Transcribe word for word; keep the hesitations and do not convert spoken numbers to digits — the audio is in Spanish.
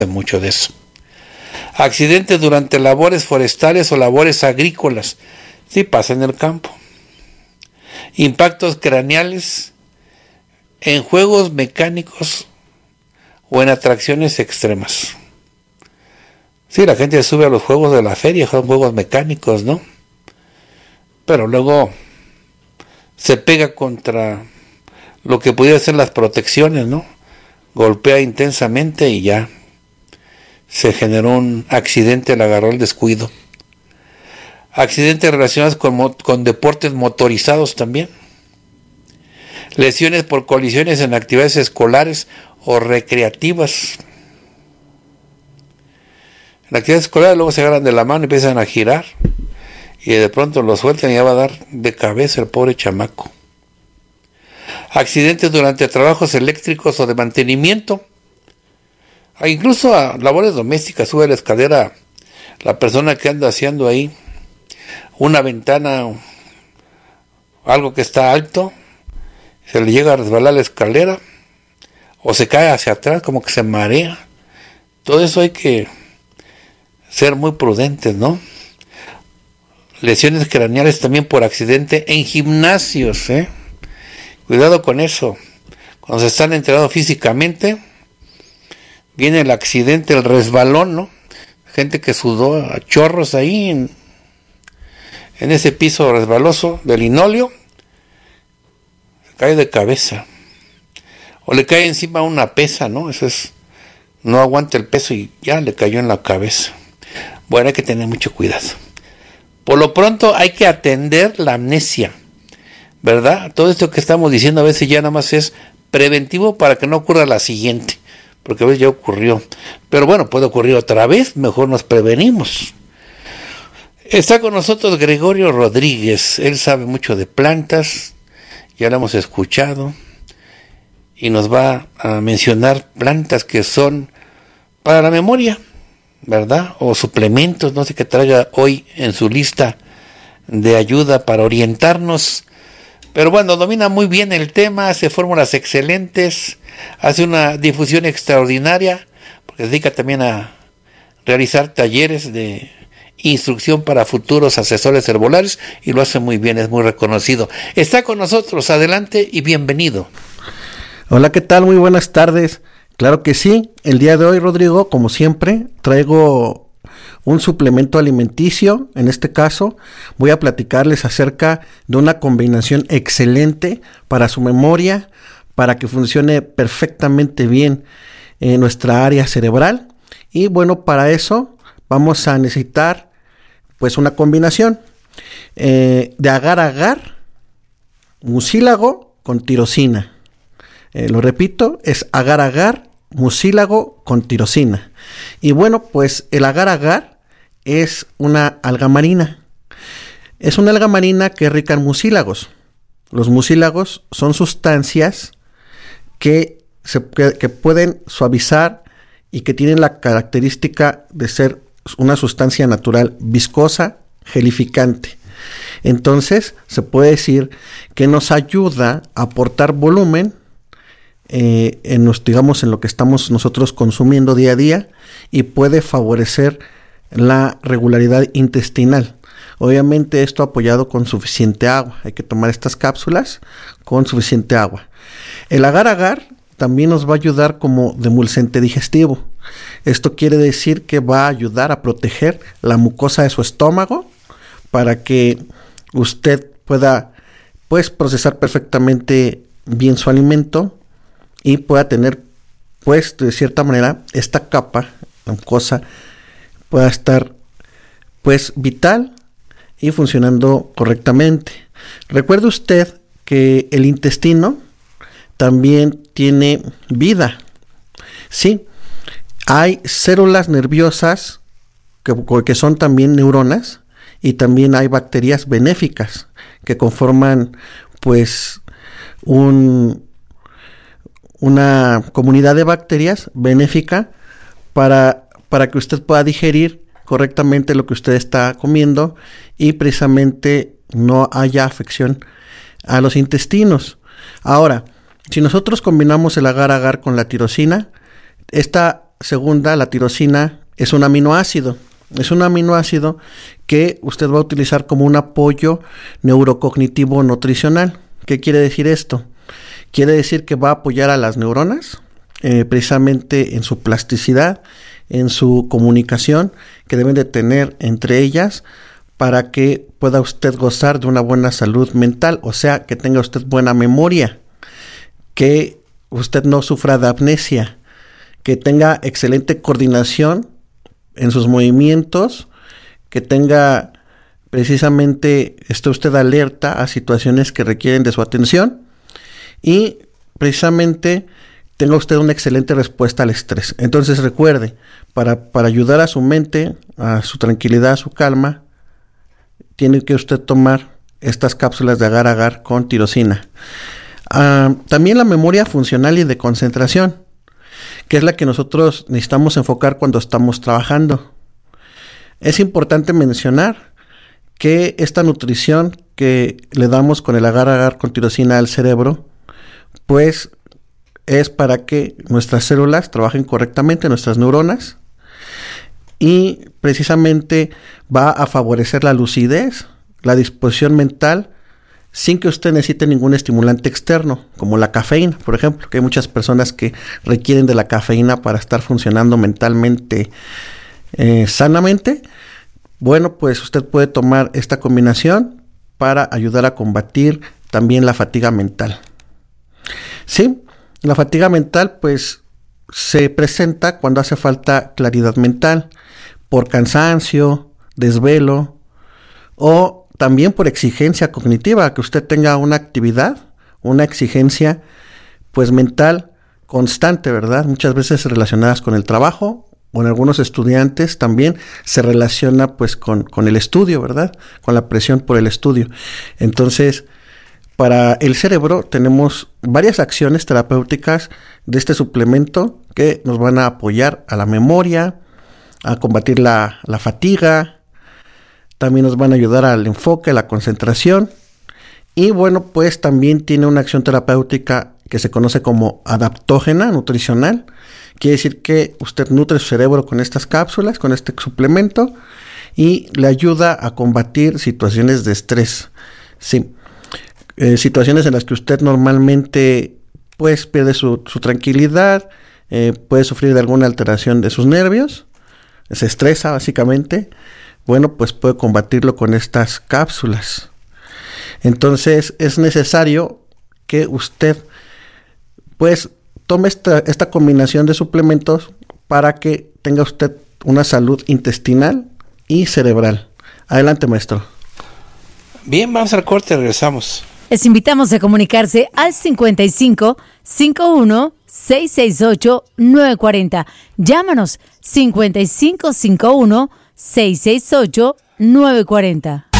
mucho de eso. Accidentes durante labores forestales o labores agrícolas. Sí pasa en el campo. Impactos craneales en juegos mecánicos o en atracciones extremas. Sí, la gente sube a los juegos de la feria, son juegos mecánicos, ¿no? Pero luego se pega contra lo que pudiera ser las protecciones, ¿no? Golpea intensamente y ya se generó un accidente, le agarró el descuido. Accidentes relacionados con, con deportes motorizados también. Lesiones por colisiones en actividades escolares o recreativas. En actividades escolares luego se agarran de la mano y empiezan a girar. Y de pronto lo sueltan y ya va a dar de cabeza el pobre chamaco. Accidentes durante trabajos eléctricos o de mantenimiento. Incluso a labores domésticas, sube a la escalera la persona que anda haciendo ahí una ventana, algo que está alto, se le llega a resbalar la escalera o se cae hacia atrás, como que se marea. Todo eso hay que ser muy prudentes, ¿no? Lesiones craneales también por accidente en gimnasios, ¿eh? Cuidado con eso. Cuando se están entrenando físicamente, viene el accidente, el resbalón, ¿no? Gente que sudó a chorros ahí en, en ese piso resbaloso de linóleo, se cae de cabeza. O le cae encima una pesa, ¿no? Eso es, no aguanta el peso y ya le cayó en la cabeza. Bueno, hay que tener mucho cuidado. Por lo pronto hay que atender la amnesia, ¿verdad? Todo esto que estamos diciendo a veces ya nada más es preventivo para que no ocurra la siguiente, porque a veces ya ocurrió. Pero bueno, puede ocurrir otra vez, mejor nos prevenimos. Está con nosotros Gregorio Rodríguez, él sabe mucho de plantas, ya lo hemos escuchado, y nos va a mencionar plantas que son para la memoria, ¿verdad? O suplementos, no sé qué traiga hoy en su lista de ayuda para orientarnos. Pero bueno, domina muy bien el tema, hace fórmulas excelentes, hace una difusión extraordinaria, porque se dedica también a realizar talleres de instrucción para futuros asesores herbolares y lo hace muy bien, es muy reconocido. Está con nosotros, adelante y bienvenido. Hola, ¿qué tal? Muy buenas tardes. Claro que sí, el día de hoy, Rodrigo, como siempre, traigo un suplemento alimenticio. En este caso, voy a platicarles acerca de una combinación excelente para su memoria, para que funcione perfectamente bien en nuestra área cerebral. Y bueno, para eso vamos a necesitar pues una combinación eh, de agar-agar, mucílago con tirosina. Eh, lo repito, es agar-agar, mucílago con tirosina. Y bueno, pues el agar-agar es una alga marina. Es una alga marina que es rica en mucílagos. Los mucílagos son sustancias que, se, que, que pueden suavizar y que tienen la característica de ser una sustancia natural viscosa, gelificante. Entonces, se puede decir que nos ayuda a aportar volumen Eh, en nos, digamos, en lo que estamos nosotros consumiendo día a día y puede favorecer la regularidad intestinal. Obviamente esto apoyado con suficiente agua. Hay que tomar estas cápsulas con suficiente agua. El agar-agar también nos va a ayudar como demulcente digestivo. Esto quiere decir que va a ayudar a proteger la mucosa de su estómago para que usted pueda pues procesar perfectamente bien su alimento y pueda tener, pues, de cierta manera, esta capa, la mucosa, pueda estar, pues, vital y funcionando correctamente. Recuerde usted que el intestino también tiene vida. Sí, hay células nerviosas que, que son también neuronas y también hay bacterias benéficas que conforman, pues, un... una comunidad de bacterias benéfica para, para que usted pueda digerir correctamente lo que usted está comiendo y precisamente no haya afección a los intestinos. Ahora, si nosotros combinamos el agar-agar con la tirosina, esta segunda, la tirosina, es un aminoácido. Es un aminoácido que usted va a utilizar como un apoyo neurocognitivo nutricional. ¿Qué quiere decir esto? Quiere decir que va a apoyar a las neuronas, eh, precisamente en su plasticidad, en su comunicación que deben de tener entre ellas, para que pueda usted gozar de una buena salud mental, o sea, que tenga usted buena memoria, que usted no sufra de amnesia, que tenga excelente coordinación en sus movimientos, que tenga precisamente, esté usted alerta a situaciones que requieren de su atención y precisamente tenga usted una excelente respuesta al estrés. Entonces recuerde, para, para ayudar a su mente, a su tranquilidad, a su calma, tiene que usted tomar estas cápsulas de agar agar con tirosina. Uh, también la memoria funcional y de concentración, que es la que nosotros necesitamos enfocar cuando estamos trabajando. Es importante mencionar que esta nutrición que le damos con el agar agar con tirosina al cerebro, pues es para que nuestras células trabajen correctamente, nuestras neuronas, y precisamente va a favorecer la lucidez, la disposición mental, sin que usted necesite ningún estimulante externo, como la cafeína, por ejemplo, que hay muchas personas que requieren de la cafeína para estar funcionando mentalmente eh, sanamente. Bueno, pues usted puede tomar esta combinación para ayudar a combatir también la fatiga mental. Sí, la fatiga mental pues se presenta cuando hace falta claridad mental, por cansancio, desvelo o también por exigencia cognitiva, que usted tenga una actividad, una exigencia pues mental constante, ¿verdad? Muchas veces relacionadas con el trabajo, o en algunos estudiantes también se relaciona pues con, con el estudio, ¿verdad? Con la presión por el estudio. Entonces, para el cerebro tenemos varias acciones terapéuticas de este suplemento que nos van a apoyar a la memoria, a combatir la, la fatiga, también nos van a ayudar al enfoque, a la concentración, y bueno, pues también tiene una acción terapéutica que se conoce como adaptógena nutricional. Quiere decir que usted nutre su cerebro con estas cápsulas, con este suplemento, y le ayuda a combatir situaciones de estrés. Sí, eh, situaciones en las que usted normalmente pues pierde su, su tranquilidad, eh, puede sufrir de alguna alteración de sus nervios, se estresa básicamente. Bueno, pues puede combatirlo con estas cápsulas. Entonces es necesario que usted pues tome esta, esta combinación de suplementos para que tenga usted una salud intestinal y cerebral. Adelante, maestro. Bien, vamos al corte, regresamos. Les invitamos a comunicarse al cincuenta y cinco, cincuenta y uno, seiscientos sesenta y ocho, novecientos cuarenta. Llámanos cincuenta y cinco, cincuenta y uno, seiscientos sesenta y ocho, novecientos cuarenta.